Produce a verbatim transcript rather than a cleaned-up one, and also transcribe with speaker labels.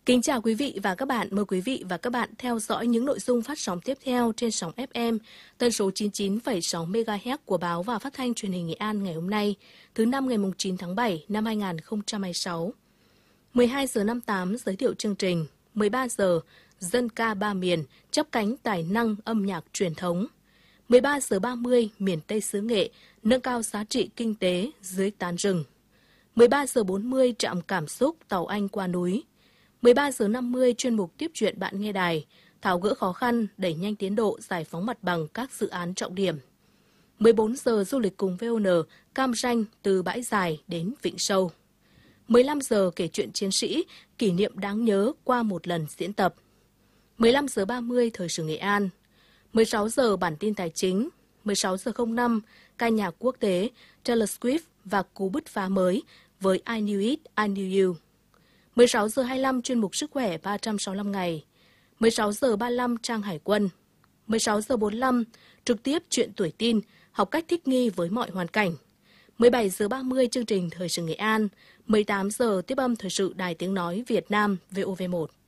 Speaker 1: Kính chào quý vị và các bạn. Mời quý vị và các bạn theo dõi những nội dung phát sóng tiếp theo trên sóng ép em tần số chín mươi chín phẩy sáu mê ga héc của báo và phát thanh truyền hình Nghệ An ngày hôm nay, thứ năm ngày chín tháng bảy năm hai nghìn không trăm hai mươi sáu. mười hai giờ năm mươi tám giới thiệu chương trình, mười ba giờ dân ca ba miền chắp cánh tài năng âm nhạc truyền thống. mười ba giờ ba mươi miền Tây xứ Nghệ nâng cao giá trị kinh tế dưới tán rừng. mười ba giờ bốn mươi trạm cảm xúc tàu Anh qua núi. mười ba giờ năm mươi chuyên mục tiếp chuyện bạn nghe đài, tháo gỡ khó khăn, đẩy nhanh tiến độ giải phóng mặt bằng các dự án trọng điểm. mười bốn giờ du lịch cùng vê o en, Cam Ranh từ Bãi Dài đến Vịnh Sâu. mười lăm giờ kể chuyện chiến sĩ, kỷ niệm đáng nhớ qua một lần diễn tập. mười lăm giờ ba mươi thời sự Nghệ An. mười sáu giờ bản tin tài chính. mười sáu giờ không năm ca nhạc quốc tế Taylor Swift và cú bứt phá mới với I Knew It, I Knew You. mười sáu giờ hai mươi lăm chuyên mục sức khỏe ba trăm sáu mươi lăm ngày. mười sáu giờ ba mươi lăm trang hải quân. mười sáu giờ bốn mươi lăm trực tiếp chuyện tuổi tin, học cách thích nghi với mọi hoàn cảnh. mười bảy giờ ba mươi chương trình thời sự Nghệ An. mười tám giờ tiếp âm thời sự Đài Tiếng nói Việt Nam vê o vê một.